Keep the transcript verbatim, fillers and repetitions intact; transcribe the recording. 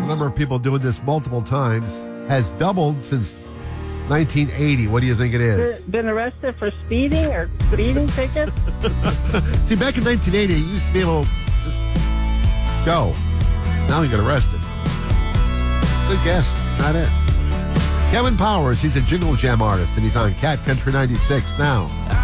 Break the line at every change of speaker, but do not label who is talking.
number of people doing this multiple times has doubled since nineteen eighty. What do you think it is?
Been arrested for speeding or speeding tickets?
See, back in nineteen eighty, you used to be able to just go. Now you get arrested. Good guess. Not it. Kevin Powers, he's a Jingle Jam artist, and he's on Cat Country ninety-six now.